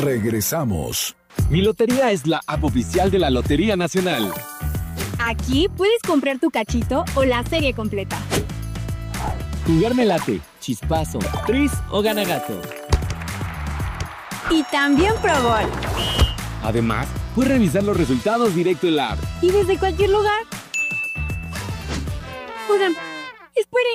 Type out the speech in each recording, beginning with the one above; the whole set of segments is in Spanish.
Regresamos. Mi Lotería es la app oficial de la Lotería Nacional. Aquí puedes comprar tu cachito o la serie completa. Jugar me late, chispazo, tris o gana gato. Y también Pro Bowl. Además, puedes revisar los resultados directo en la app. Y desde cualquier lugar. Oigan, esperen.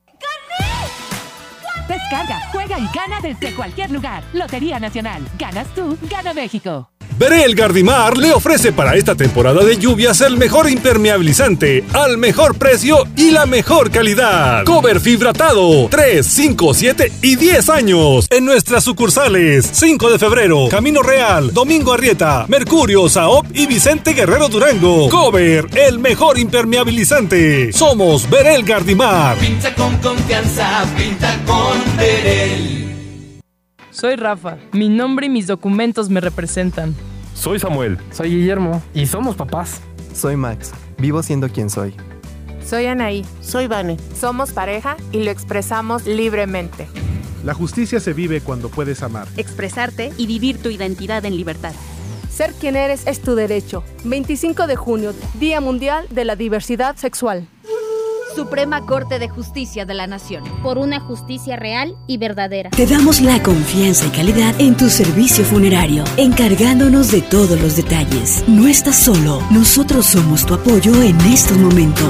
Descarga, juega y gana desde cualquier lugar. Lotería Nacional. Ganas tú, gana México. Berel Gardimar le ofrece para esta temporada de lluvias el mejor impermeabilizante, al mejor precio y la mejor calidad. Cover fibratado, 3, 5, 7 y 10 años. En nuestras sucursales, 5 de febrero, Camino Real, Domingo Arrieta, Mercurio, Saop y Vicente Guerrero Durango. Cover, el mejor impermeabilizante. Somos Berel Gardimar. Pinta con confianza, pinta con Berel. Soy Rafa, mi nombre y mis documentos me representan. Soy Samuel. Soy Guillermo. Y somos papás. Soy Max, vivo siendo quien soy. Soy Anaí. Soy Vane. Somos pareja y lo expresamos libremente. La justicia se vive cuando puedes amar, expresarte y vivir tu identidad en libertad. Ser quien eres es tu derecho. 25 de junio, Día Mundial de la Diversidad Sexual. Suprema Corte de Justicia de la Nación. Por una justicia real y verdadera. Te damos la confianza y calidad en tu servicio funerario, encargándonos de todos los detalles. No estás solo, nosotros somos tu apoyo en estos momentos.